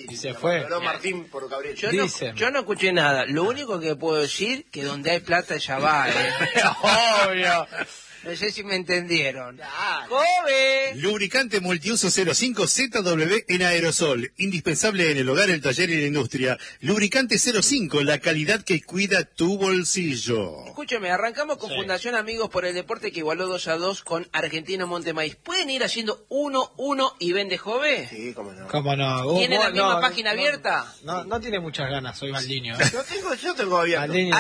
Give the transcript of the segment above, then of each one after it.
Y se fue. Pero Martín por Gabriel. Yo no escuché nada. Lo único que puedo decir que donde hay plata ya va. Obvio. No sé si me entendieron. Claro. ¡Jove! Lubricante multiuso 05 ZW en aerosol. Indispensable en el hogar, el taller y la industria. Lubricante 05, la calidad que cuida tu bolsillo. Escúcheme, arrancamos con Fundación Amigos por el Deporte que igualó 2-2 con Argentino Montemaíz. ¿Pueden ir haciendo 1-1 y vende Jove? Sí, cómo no. ¿Cómo no? ¿Tiene la misma página abierta? No tiene muchas ganas, soy Valdiño. Yo tengo abierto. Valdiño.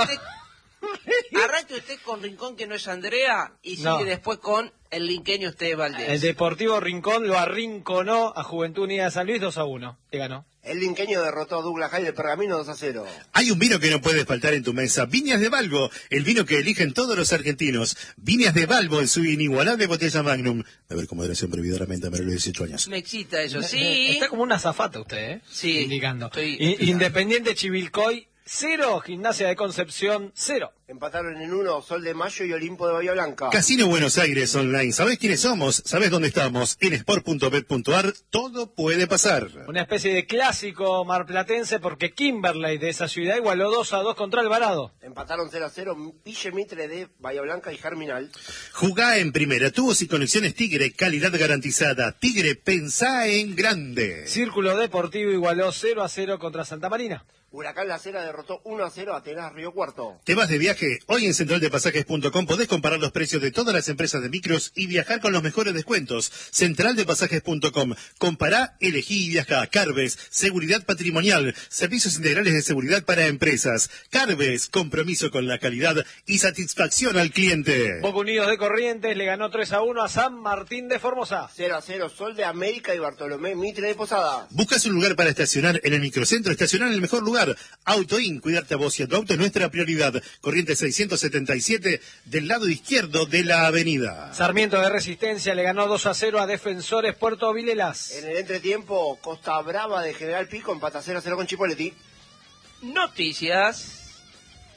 Arranque usted con Rincón, que no es Andrea, y sigue después con el linqueño usted Valdés. El Deportivo Rincón lo arrinconó a Juventud Unida de San Luis 2-1. Le ganó. El linqueño derrotó a Douglas High de Pergamino 2-0. Hay un vino que no puede faltar en tu mesa. Viñas de Balbo, el vino que eligen todos los argentinos. Viñas de Balbo en su inigualable botella Magnum. A ver, con moderación prohibidora, menor de 18 años. Me excita eso, sí. Está como una azafata usted, ¿eh? Sí. Indicando. Estoy Independiente Chivilcoy, 0. Gimnasia de Concepción, 0. Empataron en 1 Sol de Mayo y Olimpo de Bahía Blanca. Casino Buenos Aires Online. ¿Sabés quiénes somos? ¿Sabés dónde estamos? En sport.bet.ar todo puede pasar. Una especie de clásico marplatense porque Kimberley de esa ciudad igualó 2-2 contra Alvarado. Empataron 0-0 Ville Mitre de Bahía Blanca y Germinal. Jugá en primera. Tubos y conexiones Tigre. Calidad garantizada. Tigre, pensá en grande. Círculo Deportivo igualó 0-0 contra Santa Marina. Huracán La Cera derrotó 1-0 a Atenas Río Cuarto. ¿Te vas de viaje? Hoy en centraldepasajes.com podés comparar los precios de todas las empresas de micros y viajar con los mejores descuentos. Centraldepasajes.com. Compará, elegí y viajá. Carves, seguridad patrimonial, servicios integrales de seguridad para empresas. Carves, compromiso con la calidad y satisfacción al cliente. Boca Unidos de Corrientes le ganó 3-1 a San Martín de Formosa. 0-0 Sol de América y Bartolomé Mitre de Posada. ¿Buscas un lugar para estacionar en el microcentro? Estacionar en el mejor lugar. AutoIn, cuidarte a vos y a tu auto es nuestra prioridad. Corriente 677 del lado izquierdo de la avenida. Sarmiento de Resistencia le ganó 2-0 a Defensores Puerto Vilelas. En el entretiempo, Costa Brava de General Pico empata 0-0 con Chipoleti. Noticias.